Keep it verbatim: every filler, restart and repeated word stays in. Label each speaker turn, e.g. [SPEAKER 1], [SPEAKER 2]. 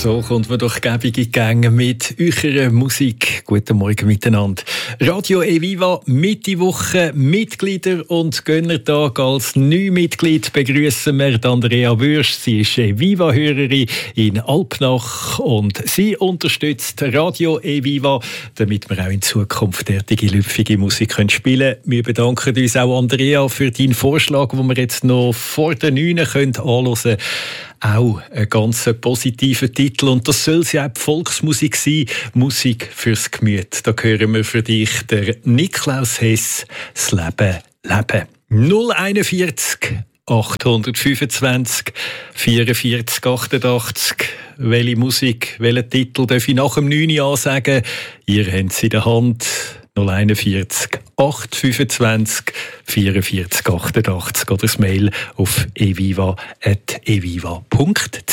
[SPEAKER 1] So kommt man durch gäbige Gänge mit eurer Musik. Guten Morgen miteinander. Radio Eviva, Mitte Woche, Mitglieder und Gönnertag. Als Neumitglied begrüßen wir Andrea Würsch. Sie ist Eviva-Hörerin in Alpnach und sie unterstützt Radio Eviva, damit wir auch in Zukunft derartige lüpfige Musik spielen können. Wir bedanken uns auch, Andrea, für deinen Vorschlag, den wir jetzt noch vor der neun anschauen können. Auch ein ganz positiver Titel. Und das soll ja auch die Volksmusik sein. Musik fürs Gemüt. Da hören wir für dich der Niklaus Hess, das Leben leben. null einundvierzig achthundertfünfundzwanzig vierundvierzig achtundachtzig. Welche Musik, welchen Titel darf ich nach dem neun ansagen? Ihr habt es in der Hand. null einundvierzig achthundertfünfundzwanzig vierundvierzig achtundachtzig oder das Mail auf eviva at eviva punkt c h.